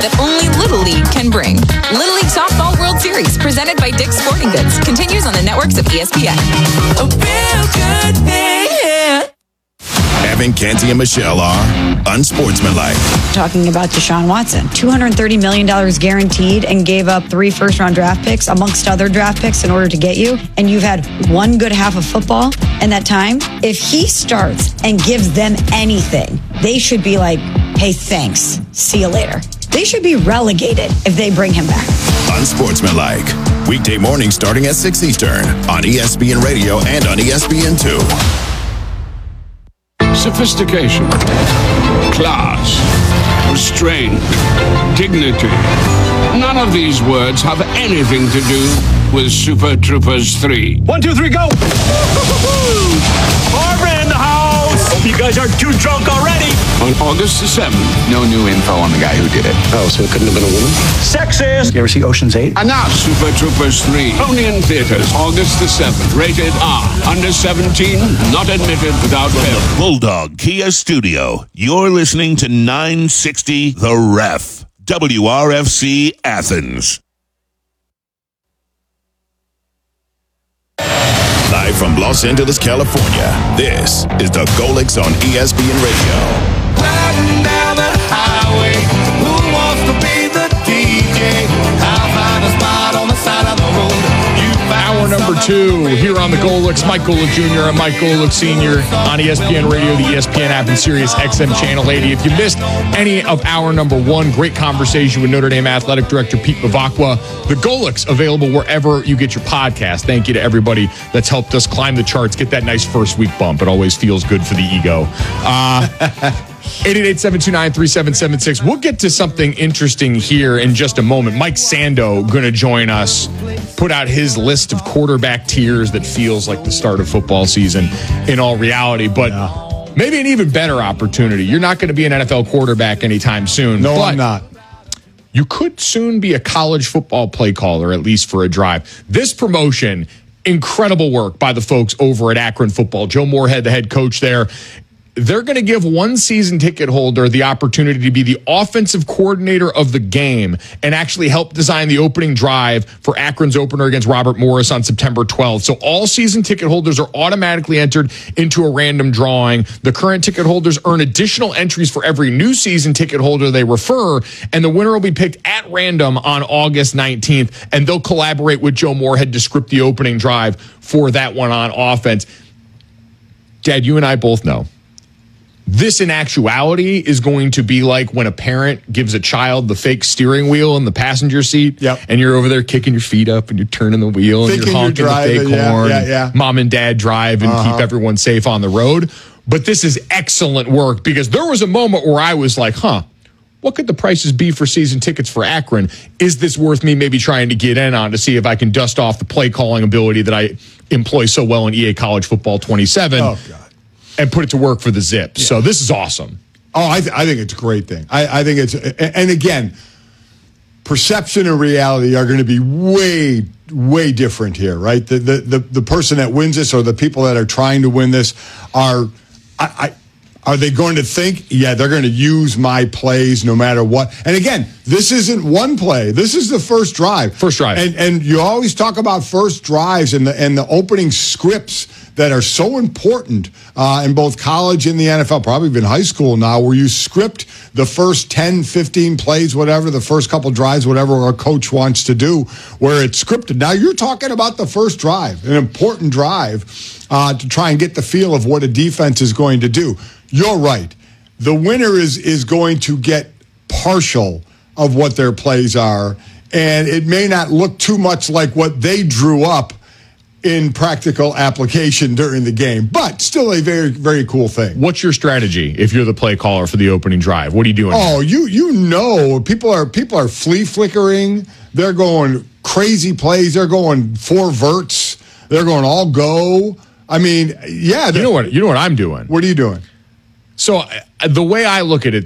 that only Little League can bring. Little League Softball World Series, presented by Dick's Sporting Goods, continues on the networks of ESPN. A real good thing, yeah. Evan, Canty, and Michelle are unsportsmanlike. Talking about Deshaun Watson, $230 million guaranteed, and gave up 3 first-round draft picks, amongst other draft picks, in order to get you. And you've had one good half of football in that time. If he starts and gives them anything, they should be like, hey, thanks. See you later. They should be relegated if they bring him back. Unsportsmanlike. Weekday mornings starting at 6 Eastern on ESPN Radio and on ESPN2. Sophistication, class, restraint, dignity. None of these words have anything to do with Super Troopers 3. 1, 2, 3, go! Barbara in the house! Hope you guys aren't too drunk already. On August the 7th. No new info on the guy who did it. Oh, so it couldn't have been a woman? Sexist! You ever see Ocean's 8? And now Super Troopers 3. Only in theaters. August the 7th. Rated R. Under 17. Not admitted without bail. Bulldog Kia Studio. You're listening to 960 The Ref. WRFC Athens. Live from Los Angeles, California, this is the Golix on ESPN Radio. Riding down the highway, who wants to be the DJ? I'll find a spot on the side of the road. Hour number 2 here on the Golix. Mike Golick Jr. and Mike Golick Sr. on ESPN Radio, the ESPN app, and Sirius XM Channel 80. If you missed any of hour number 1, great conversation with Notre Dame Athletic Director Pete Bavacqua. The Golix available wherever you get your podcast. Thank you to everybody that's helped us climb the charts, get that nice first week bump. It always feels good for the ego. 888-729-3776. We'll get to something interesting here in just a moment. Mike Sando going to join us, put out his list of quarterback tiers that feels like the start of football season in all reality. But maybe an even better opportunity. You're not going to be an NFL quarterback anytime soon. No, I'm not. You could soon be a college football play caller, at least for a drive. This promotion, incredible work by the folks over at Akron Football. Joe Moorhead, the head coach there. They're going to give one season ticket holder the opportunity to be the offensive coordinator of the game and actually help design the opening drive for Akron's opener against Robert Morris on September 12th. So all season ticket holders are automatically entered into a random drawing. The current ticket holders earn additional entries for every new season ticket holder they refer, and the winner will be picked at random on August 19th, and they'll collaborate with Joe Moorhead to script the opening drive for that one on offense. Dad, you and I both know this in actuality is going to be like when a parent gives a child the fake steering wheel in the passenger seat, and you're over there kicking your feet up and you're turning the wheel and you're honking the fake horn. Mom and dad drive and keep everyone safe on the road. But this is excellent work because there was a moment where I was like, what could the prices be for season tickets for Akron? Is this worth me maybe trying to get in on to see if I can dust off the play calling ability that I employ so well in EA College Football 27? Oh, God. And put it to work for the Zips. Yeah. So this is awesome. Oh, I think it's a great thing. I think it's, and again, perception and reality are going to be way, way different here, right? The person that wins this or the people that are trying to win this are they going to think, they're going to use my plays no matter what? And again, this isn't one play. This is the first drive. First drive. And you always talk about first drives and the opening scripts that are so important in both college and the NFL, probably even high school now, where you script the first 10, 15 plays, whatever, the first couple drives, whatever a coach wants to do, where it's scripted. Now you're talking about the first drive, an important drive to try and get the feel of what a defense is going to do. You're right. The winner is going to get partial of what their plays are, and it may not look too much like what they drew up in practical application during the game, but still a very, very cool thing. What's your strategy if you're the play caller for the opening drive? What are you doing? Oh, you know, people are flea flickering. They're going crazy plays. They're going 4 verts. They're going all go. I mean, you know what I'm doing. What are you doing? So the way I look at it,